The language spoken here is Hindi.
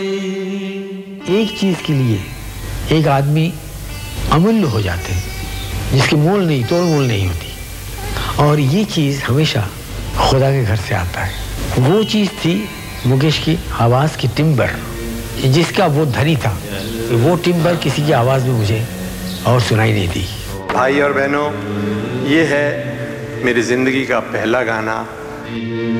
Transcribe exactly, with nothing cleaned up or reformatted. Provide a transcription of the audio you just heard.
एक चीज के लिए एक आदमी अमूल्य हो जाते हैं जिसकी मोल नहीं तोड़ मोल नहीं होती, और ये चीज हमेशा खुदा के घर से आता है। वो चीज थी मुकेश की आवाज की टिम्बर, जिसका वो धनी था। वो टिम्बर किसी की आवाज में मुझे और सुनाई नहीं दी। भाई और बहनों, ये है मेरी जिंदगी का पहला गाना।